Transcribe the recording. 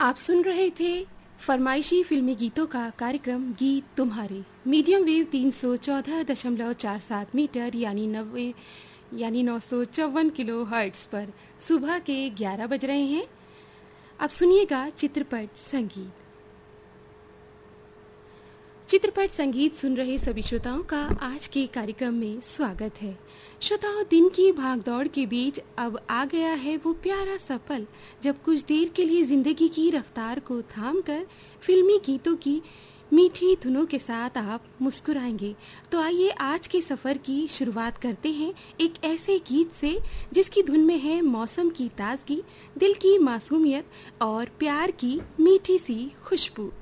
आप सुन रहे थे फरमाइशी फिल्मी गीतों का कार्यक्रम गीत तुम्हारे मीडियम वेव 314.47 मीटर यानी 954 किलो हर्ट्ज पर सुबह के 11 बज रहे हैं। अब सुनिएगा चित्रपट संगीत सुन रहे सभी श्रोताओं का आज के कार्यक्रम में स्वागत है। श्रोताओं, दिन की भागदौड़ के बीच अब आ गया है वो प्यारा सा पल जब कुछ देर के लिए जिंदगी की रफ्तार को थामकर फिल्मी गीतों की मीठी धुनों के साथ आप मुस्कुराएंगे। तो आइए आज के सफर की शुरुआत करते हैं एक ऐसे गीत से जिसकी धुन में है मौसम की ताजगी, दिल की मासूमियत और प्यार की मीठी सी खुशबू।